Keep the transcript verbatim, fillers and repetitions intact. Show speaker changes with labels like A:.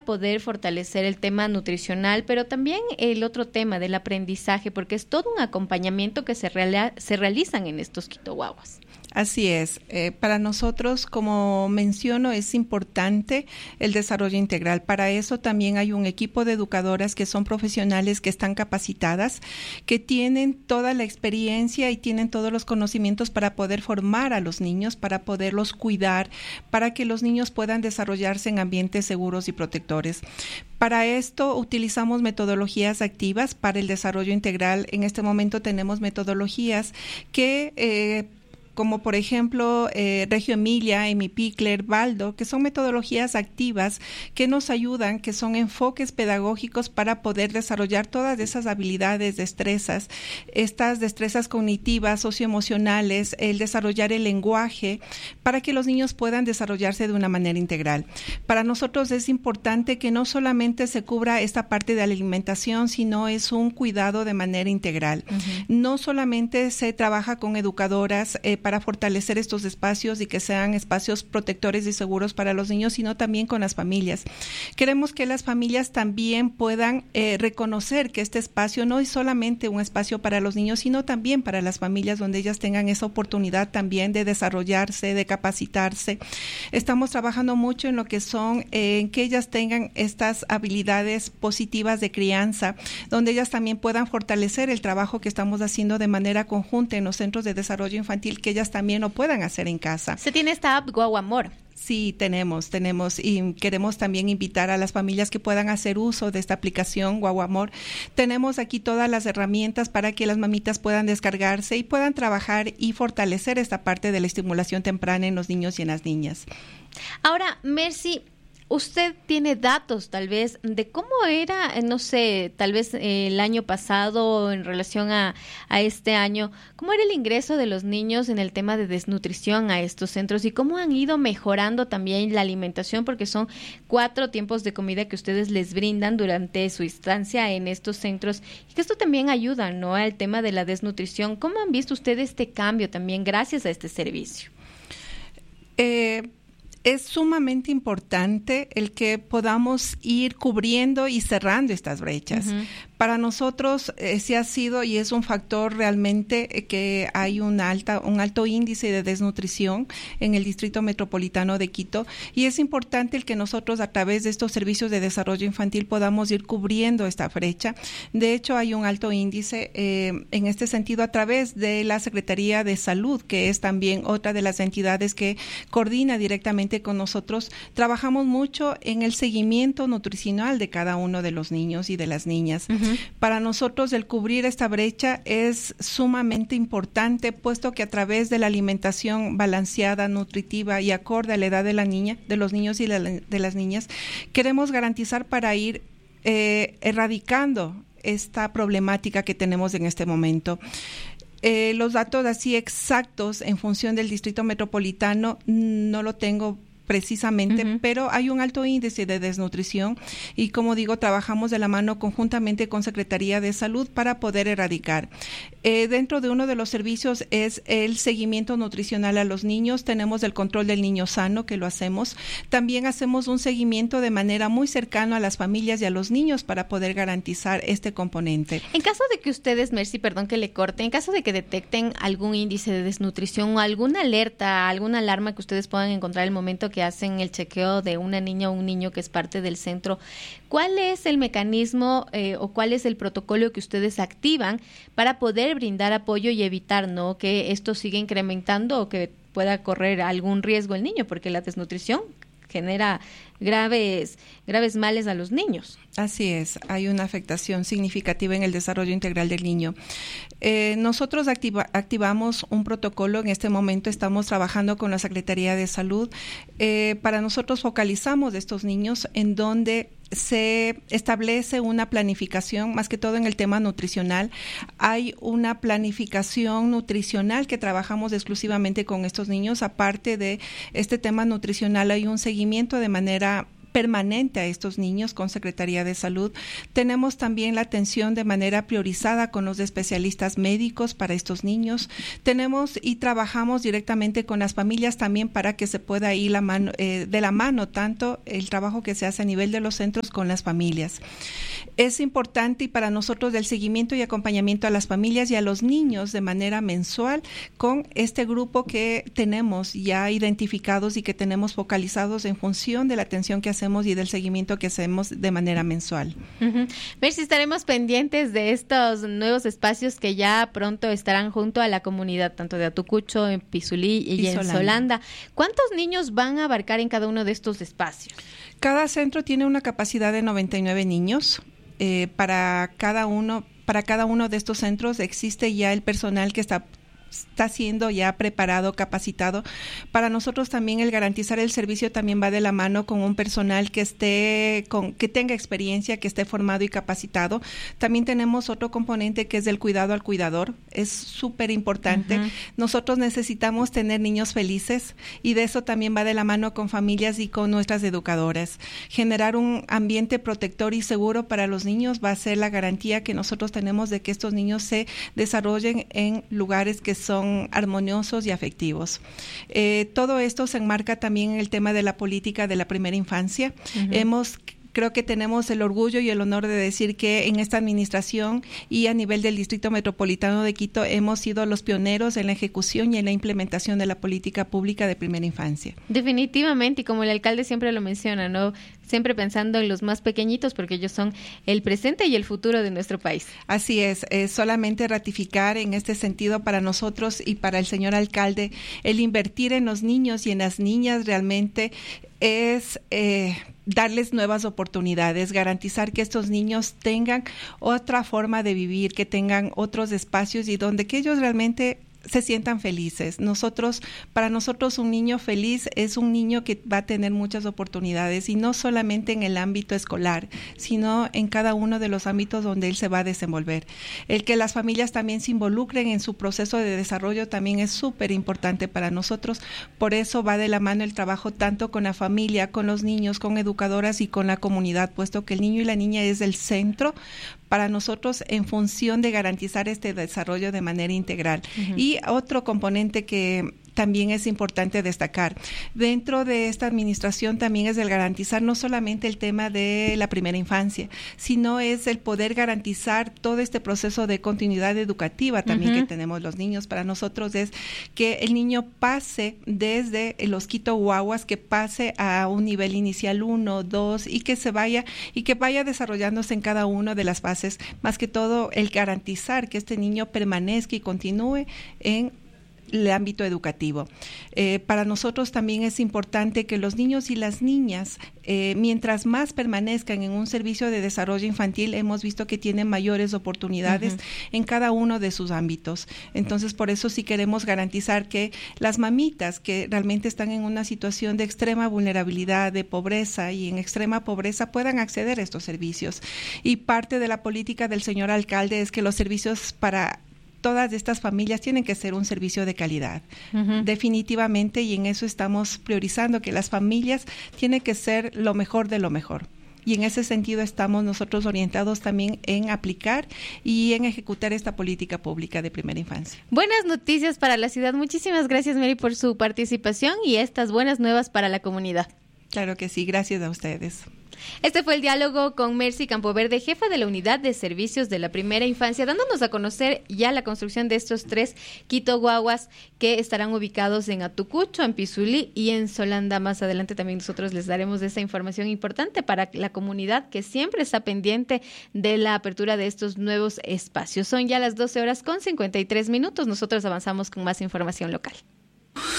A: poder fortalecer el tema nutricional, pero también el otro tema del aprendizaje, porque es todo un acompañamiento que se, reala- se realizan en estos quitoguaguas.
B: Así es. Eh, para nosotros, como menciono, es importante el desarrollo integral. Para eso también hay un equipo de educadoras que son profesionales que están capacitadas, que tienen toda la experiencia y tienen todos los conocimientos para poder formar a los niños, para poderlos cuidar, para que los niños puedan desarrollarse en ambientes seguros y protectores. Para esto utilizamos metodologías activas para el desarrollo integral. En este momento tenemos metodologías que eh, como por ejemplo eh, Reggio Emilia, Emi Pickler, Baldo, que son metodologías activas que nos ayudan, que son enfoques pedagógicos para poder desarrollar todas esas habilidades, destrezas, estas destrezas cognitivas, socioemocionales, el desarrollar el lenguaje, para que los niños puedan desarrollarse de una manera integral. Para nosotros es importante que no solamente se cubra esta parte de la alimentación, sino es un cuidado de manera integral. Uh-huh. No solamente se trabaja con educadoras eh, para fortalecer estos espacios y que sean espacios protectores y seguros para los niños, sino también con las familias. Queremos que las familias también puedan eh, reconocer que este espacio no es solamente un espacio para los niños, sino también para las familias, donde ellas tengan esa oportunidad también de desarrollarse, de capacitarse. Estamos trabajando mucho en lo que son, eh, en que ellas tengan estas habilidades positivas de crianza, donde ellas también puedan fortalecer el trabajo que estamos haciendo de manera conjunta en los centros de desarrollo infantil, que ellas también lo puedan hacer en casa.
A: ¿Se tiene esta app Guaguamor?
B: Sí, tenemos, tenemos y queremos también invitar a las familias que puedan hacer uso de esta aplicación Guaguamor. Tenemos aquí todas las herramientas para que las mamitas puedan descargarse y puedan trabajar y fortalecer esta parte de la estimulación temprana en los niños y en las niñas.
A: Ahora, Mercy, usted tiene datos tal vez de cómo era, no sé, tal vez eh, el año pasado en relación a, a este año, cómo era el ingreso de los niños en el tema de desnutrición a estos centros y cómo han ido mejorando también la alimentación, porque son cuatro tiempos de comida que ustedes les brindan durante su estancia en estos centros y que esto también ayuda, ¿no?, al tema de la desnutrición. ¿Cómo han visto ustedes este cambio también gracias a este servicio?
B: Eh... Es sumamente importante el que podamos ir cubriendo y cerrando estas brechas. Uh-huh. Para nosotros eh, sí ha sido y es un factor realmente eh, que hay un, alta, un alto índice de desnutrición en el Distrito Metropolitano de Quito, y es importante el que nosotros a través de estos servicios de desarrollo infantil podamos ir cubriendo esta brecha. De hecho, hay un alto índice eh, en este sentido a través de la Secretaría de Salud, que es también otra de las entidades que coordina directamente con nosotros. Trabajamos mucho en el seguimiento nutricional de cada uno de los niños y de las niñas. Uh-huh. Para nosotros el cubrir esta brecha es sumamente importante, puesto que a través de la alimentación balanceada, nutritiva y acorde a la edad de la niña, de los niños y la, de las niñas, queremos garantizar para ir eh, erradicando esta problemática que tenemos en este momento. Eh, los datos así exactos en función del Distrito Metropolitano no lo tengo precisamente, uh-huh. pero hay un alto índice de desnutrición y, como digo, trabajamos de la mano conjuntamente con Secretaría de Salud para poder erradicar. Eh, dentro de uno de los servicios es el seguimiento nutricional a los niños. Tenemos el control del niño sano, que lo hacemos. También hacemos un seguimiento de manera muy cercana a las familias y a los niños para poder garantizar este componente.
A: En caso de que ustedes, Mercy, perdón que le corte, en caso de que detecten algún índice de desnutrición o alguna alerta, alguna alarma que ustedes puedan encontrar el momento que hacen el chequeo de una niña o un niño que es parte del centro, ¿cuál es el mecanismo eh, o cuál es el protocolo que ustedes activan para poder brindar apoyo y evitar, ¿no?, que esto siga incrementando o que pueda correr algún riesgo el niño? Porque la desnutrición genera graves, graves males a los niños.
B: Así es, hay una afectación significativa en el desarrollo integral del niño. Eh, nosotros activa, activamos un protocolo, en este momento estamos trabajando con la Secretaría de Salud. Eh, para nosotros focalizamos estos niños en donde se establece una planificación, más que todo en el tema nutricional. Hay una planificación nutricional que trabajamos exclusivamente con estos niños. Aparte de este tema nutricional, hay un seguimiento de manera permanente a estos niños con Secretaría de Salud. Tenemos también la atención de manera priorizada con los especialistas médicos para estos niños. Tenemos y trabajamos directamente con las familias también para que se pueda ir la mano, eh, de la mano tanto el trabajo que se hace a nivel de los centros con las familias. Es importante y para nosotros el seguimiento y acompañamiento a las familias y a los niños de manera mensual con este grupo que tenemos ya identificados y que tenemos focalizados en función de la atención que hacemos y del seguimiento que hacemos de manera mensual.
A: Uh-huh. Ver si estaremos pendientes de estos nuevos espacios que ya pronto estarán junto a la comunidad, tanto de Atucucho, en Pizulí y, y en Solanda. Solanda. ¿Cuántos niños van a abarcar en cada uno de estos espacios?
B: Cada centro tiene una capacidad de noventa y nueve niños. Eh, para cada uno, para cada uno de estos centros existe ya el personal que está está siendo ya preparado, capacitado. Para nosotros también el garantizar el servicio también va de la mano con un personal que esté, con, que tenga experiencia, que esté formado y capacitado. También tenemos otro componente que es el cuidado al cuidador. Es súper importante. Uh-huh. Nosotros necesitamos tener niños felices y de eso también va de la mano con familias y con nuestras educadoras. Generar un ambiente protector y seguro para los niños va a ser la garantía que nosotros tenemos de que estos niños se desarrollen en lugares que son armoniosos y afectivos. Eh, todo esto se enmarca también en el tema de la política de la primera infancia. Uh-huh. Hemos Creo que tenemos el orgullo y el honor de decir que en esta administración y a nivel del Distrito Metropolitano de Quito hemos sido los pioneros en la ejecución y en la implementación de la política pública de primera infancia.
A: Definitivamente, y como el alcalde siempre lo menciona, ¿no? Siempre pensando en los más pequeñitos porque ellos son el presente y el futuro de nuestro país.
B: Así es, es solamente ratificar en este sentido para nosotros y para el señor alcalde, el invertir en los niños y en las niñas realmente es eh, darles nuevas oportunidades, garantizar que estos niños tengan otra forma de vivir, que tengan otros espacios y donde que ellos realmente se sientan felices. Nosotros, para nosotros un niño feliz es un niño que va a tener muchas oportunidades y no solamente en el ámbito escolar, sino en cada uno de los ámbitos donde él se va a desenvolver. El que las familias también se involucren en su proceso de desarrollo también es súper importante para nosotros. Por eso va de la mano el trabajo tanto con la familia, con los niños, con educadoras y con la comunidad, puesto que el niño y la niña es el centro para nosotros en función de garantizar este desarrollo de manera integral. Uh-huh. Y otro componente que también es importante destacar dentro de esta administración también es el garantizar no solamente el tema de la primera infancia, sino es el poder garantizar todo este proceso de continuidad educativa también uh-huh. que tenemos los niños. Para nosotros es que el niño pase desde los Quito Guaguas, que pase a un nivel inicial uno, dos y que se vaya y que vaya desarrollándose en cada una de las fases, más que todo el garantizar que este niño permanezca y continúe en el ámbito educativo. Eh, para nosotros también es importante que los niños y las niñas, eh, mientras más permanezcan en un servicio de desarrollo infantil, hemos visto que tienen mayores oportunidades uh-huh. en cada uno de sus ámbitos. Entonces, por eso sí queremos garantizar que las mamitas que realmente están en una situación de extrema vulnerabilidad, de pobreza y en extrema pobreza puedan acceder a estos servicios. Y parte de la política del señor alcalde es que los servicios para todas estas familias tienen que ser un servicio de calidad, uh-huh. definitivamente, y en eso estamos priorizando que las familias tienen que ser lo mejor de lo mejor. Y en ese sentido estamos nosotros orientados también en aplicar y en ejecutar esta política pública de primera infancia.
A: Buenas noticias para la ciudad. Muchísimas gracias, Mary, por su participación y estas buenas nuevas para la comunidad.
B: Claro que sí, gracias a ustedes.
A: Este fue el diálogo con Mercy Campoverde, jefa de la Unidad de Servicios de la Primera Infancia, dándonos a conocer ya la construcción de estos tres Quito Guaguas que estarán ubicados en Atucucho, en Pizulí y en Solanda. Más adelante también nosotros les daremos esa información importante para la comunidad que siempre está pendiente de la apertura de estos nuevos espacios. Son ya las doce horas con cincuenta y tres minutos. Nosotros avanzamos con más información local.